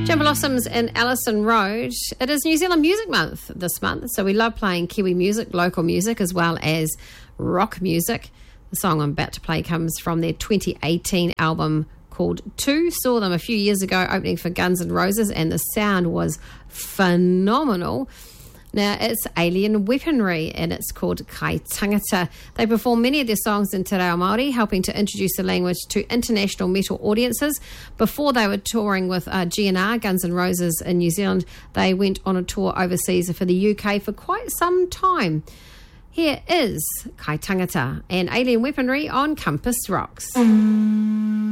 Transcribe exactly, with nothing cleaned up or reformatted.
Jim Blossoms in Ellison Road. It is New Zealand Music Month this month, so we love playing Kiwi music, local music, as well as rock music. The song I'm about to play comes from their twenty eighteen album called Two. Saw them a few years ago opening for Guns N' Roses, and the sound was phenomenal. Now, it's Alien Weaponry, and it's called Kai Tangata. They perform many of their songs in Te Reo Māori, helping to introduce the language to international metal audiences. Before they were touring with uh, G N R, Guns N' Roses, in New Zealand, they went on a tour overseas for the U K for quite some time. Here is Kai Tangata and Alien Weaponry on Compass Rocks. Mm.